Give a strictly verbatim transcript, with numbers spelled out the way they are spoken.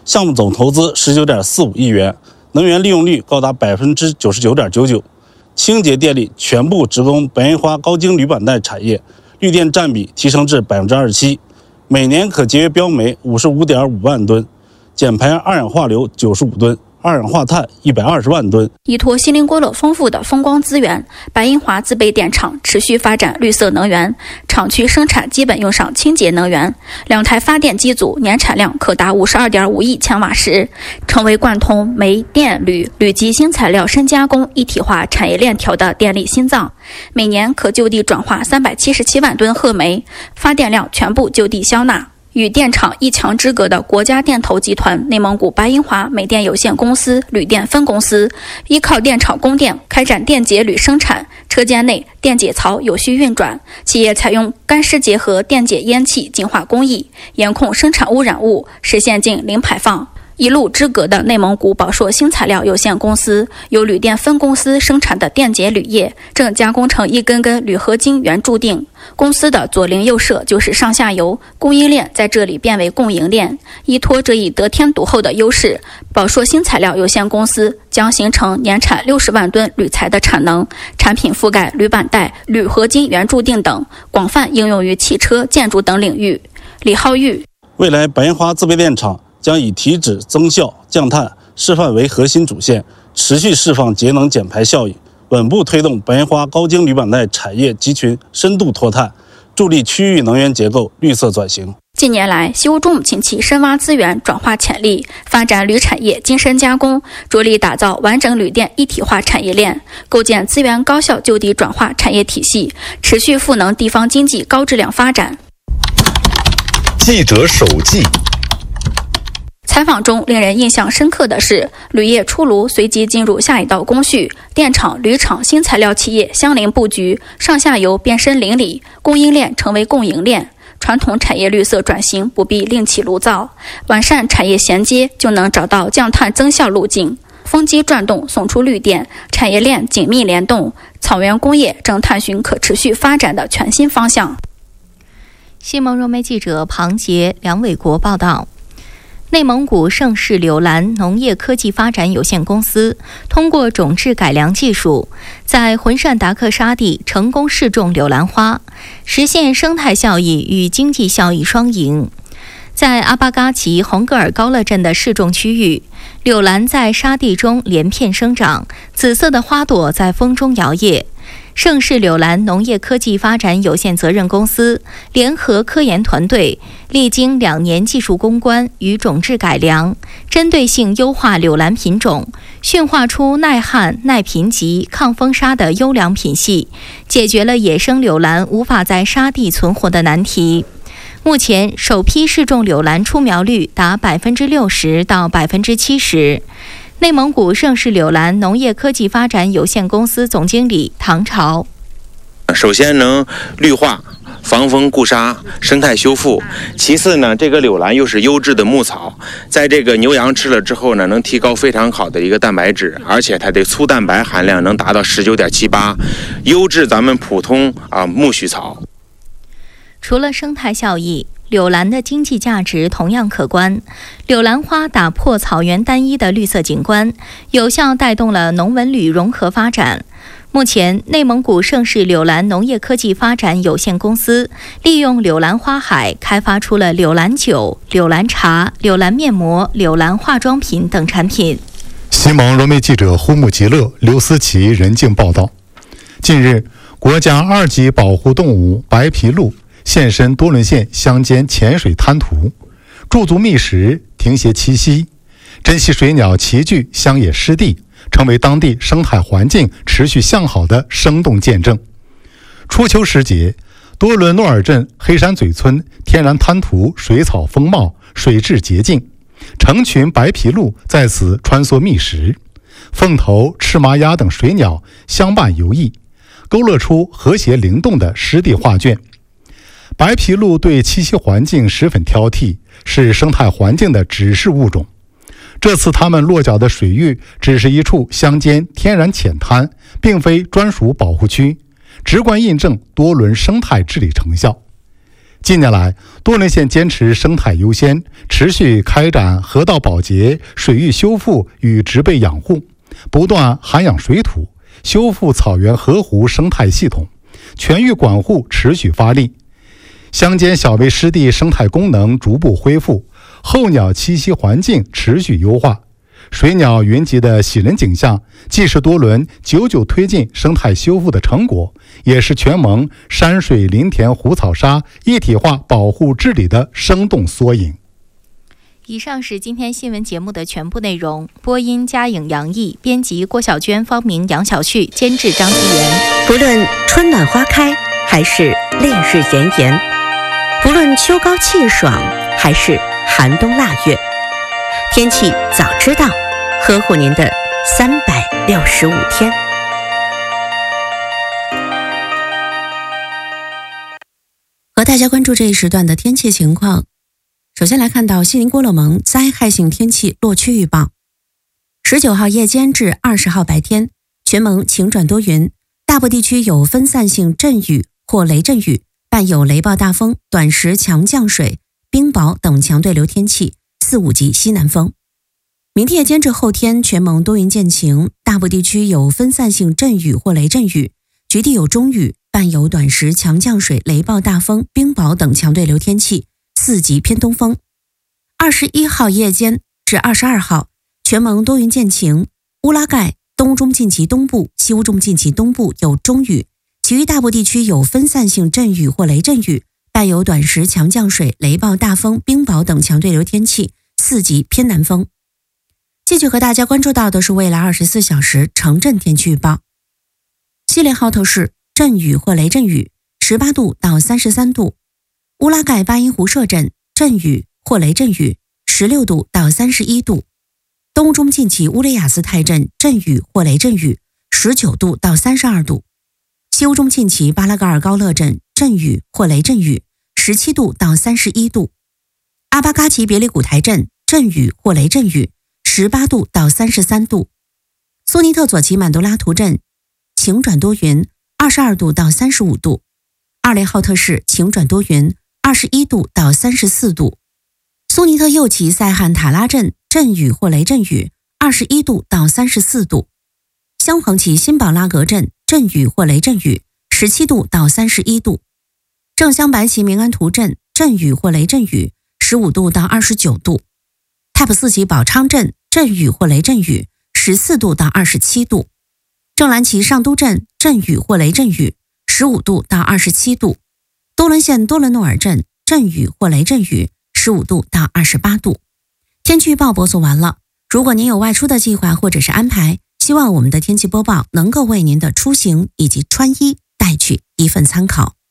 项目总投资十九点四五亿元，能源利用率高达百分之九十九点九九，清洁电力全部直供白银花高精铝板带产业，绿电占比提升至百分之二十七，每年可节约标煤五十五点五万吨，减排二氧化硫九十五吨。二氧化碳一百二十万吨。 依托锡林郭勒丰富的风光资源，白银华自备电厂持续发展绿色能源，厂区生产基本用上清洁能源，两台发电机组年产量可达五十二点五亿千瓦时，成为贯通煤电铝铝及新材料深加工一体化产业链条的电力心脏。每年可就地转化三百七十七万吨褐煤，发电量全部就地消纳。与电厂一墙之隔的国家电投集团内蒙古白银华煤电有限公司铝电分公司，依靠电厂供电开展电解铝生产，车间内电解槽有序运转，企业采用干湿结合电解烟气净化工艺，严控生产污染物，实现净零排放。一路之隔的内蒙古宝硕新材料有限公司由铝电分公司生产的电解铝液正加工成一根根铝合金圆注定，公司的左邻右舍就是上下游，供应链在这里变为供应链。依托这一得天独厚的优势，宝硕新材料有限公司将形成年产六十万吨铝材的产能，产品覆盖铝板带、铝合金圆注定等，广泛应用于汽车、建筑等领域。李浩玉， 未来白银华自备电厂将以提质、增效、降碳、示范为核心主线，持续释放节能减排效益，稳步推动白银花高精铝板带产业集群深度脱碳，助力区域能源结构绿色转型。 近年来，西欧中亲戚深挖资源转化潜力，发展铝产业精深加工，着力打造完整铝电一体化产业链，构建资源高效就地转化产业体系，持续赋能地方经济高质量发展。 记者手记。 采访中令人印象深刻的是，铝业出炉随即进入下一道工序，电厂、铝厂、新材料企业相邻布局，上下游变身邻里，供应链成为共赢链。传统产业绿色转型不必另起炉灶，完善产业衔接就能找到降碳增效路径。风机转动送出绿电，产业链紧密联动，草原工业正探寻可持续发展的全新方向。 新蒙融媒记者庞杰、梁伟国报道。内蒙古盛世柳兰农业科技发展有限公司通过种质改良技术，在浑善达克沙地成功试种柳兰花，实现生态效益与经济效益双赢。在阿巴嘎旗红格尔高勒镇的试种区域，柳兰在沙地中连片生长，紫色的花朵在风中摇曳。盛世柳兰农业科技发展有限责任公司联合科研团队，历经两年技术攻关与种质改良，针对性优化柳兰品种，驯化出耐旱、耐贫瘠、抗风沙的优良品系，解决了野生柳兰无法在沙地存活的难题。目前，首批试种柳兰出苗率达百分之六十到百分之七十。内蒙古盛世柳兰农业科技发展有限公司总经理唐朝， 首先能绿化、防风固沙、生态修复。其次呢，这个柳兰又是优质的牧草，在这个牛羊吃了之后呢，能提高非常好的一个蛋白质，而且它的粗蛋白含量能达到十九点七八，优质咱们普通啊苜蓿草。 除了生态效益，柳兰的经济价值同样可观。柳兰花打破草原单一的绿色景观，有效带动了农文旅融合发展。目前，内蒙古盛世柳兰农业科技发展有限公司利用柳兰花海开发出了柳兰酒、柳兰茶、柳兰面膜、柳兰化妆品等产品。 新蒙融媒记者胡木吉勒、刘思琪任静报道。近日，国家二级保护动物白皮鹭现身多伦县乡间浅水滩涂，驻足觅食，停歇栖息，珍稀水鸟齐聚乡野湿地，成为当地生态环境持续向好的生动见证。初秋时节，多伦诺尔镇黑山嘴村天然滩涂水草丰茂，水质洁净，成群白皮鹭在此穿梭觅食，凤头、赤麻鸭等水鸟相伴游弋，勾勒出和谐灵动的湿地画卷。白皮鹭对栖息环境十分挑剔，是生态环境的指示物种。这次它们落脚的水域只是一处乡间天然浅滩，并非专属保护区，直观印证多伦生态治理成效。 近年来，多伦县坚持生态优先，持续开展河道保洁、水域修复与植被养护，不断涵养水土，修复草原河湖生态系统，全域管护持续发力。乡间小微湿地生态功能逐步恢复，候鸟栖息环境持续优化，水鸟云集的喜人景象，既是多伦久久推进生态修复的成果，也是全盟山水林田湖草沙一体化保护治理的生动缩影。 以上是今天新闻节目的全部内容。播音嘉颖、杨毅，编辑郭小娟、方明、杨小旭，监制张继元。 不论春暖花开还是烈日炎炎，不论秋高气爽还是寒冬腊月，天气早知道，呵护您的三百六十五天。和大家关注这一时段的天气情况。首先来看到锡林郭勒盟灾害性天气落区预报。十九号夜间至二十号白天，全盟晴转多云，大部地区有分散性阵雨或雷阵雨，伴有雷暴大风、短时强降水、冰雹等强对流天气，四五级西南风。明天夜间至后天，全盟多云见晴，大部地区有分散性阵雨或雷阵雨，局地有中雨，伴有短时强降水、雷暴大风、冰雹等强对流天气，四级偏东风。二十一号夜间至二十二号，全盟多云见晴，乌拉盖、东中近畿东部、西乌中近畿东部有中雨，其余大部地区有分散性阵雨或雷阵雨，伴有短时强降水、雷暴大风、冰雹等强对流天气，四级偏南风。继续和大家关注到的是未来二十四小时城镇天气预报。锡林浩特市阵雨或雷阵雨，十八度到三十三度；乌拉盖巴音湖社镇阵雨或雷阵雨，十六度到三十一度；东中近畿乌雷雅斯泰镇阵雨或雷阵雨，十九度到三十二度；西乌中近畿巴拉格尔高勒镇阵雨或雷阵雨，十七度到三十一度；阿巴嘎奇别里古台镇阵雨或雷阵雨，十八度到三十三度；苏尼特左旗满多拉图镇晴转多云，二十二度到三十五度；二雷浩特市晴转多云，二十一度到三十四度；苏尼特右旗塞汉塔拉镇阵雨或雷阵雨，二十一度到三十四度；镶黄旗辛宝拉格镇阵雨或雷阵雨，十七度到三十一度；正镶白旗明安图镇阵雨或雷阵雨，十五度到二十九度；泰普四旗宝昌镇阵雨或雷阵雨，十四度到二十七度；正蓝旗上都镇阵雨或雷阵雨，十五度到二十七度；多伦县多伦诺尔镇阵雨或雷阵雨，十五度到二十八度。天气预报播送完了。如果您有外出的计划或者是安排，希望我们的天气播报能够为您的出行以及穿衣带去一份参考。